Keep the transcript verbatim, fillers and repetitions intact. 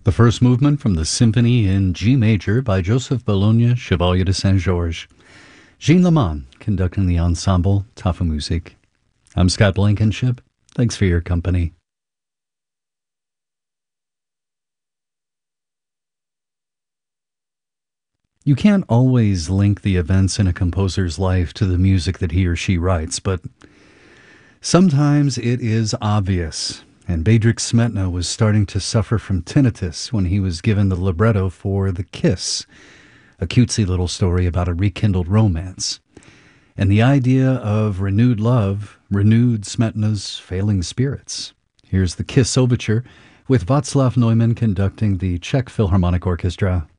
The first movement from the Symphony in G major by Joseph Bologna, Chevalier de Saint-Georges. Jean Lamont conducting the ensemble Tafelmusik. I'm Scott Blankenship. Thanks for your company. You can't always link the events in a composer's life to the music that he or she writes, but sometimes it is obvious. And Bedřich Smetana was starting to suffer from tinnitus when he was given the libretto for The Kiss, a cutesy little story about a rekindled romance. And the idea of renewed love renewed Smetana's failing spirits. Here's the Kiss Overture with Václav Neumann conducting the Czech Philharmonic Orchestra.